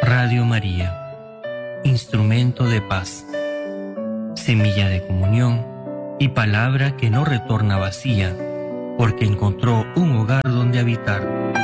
Radio María, instrumento de paz, semilla de comunión y palabra que no retorna vacía, porque encontró un hogar donde habitar.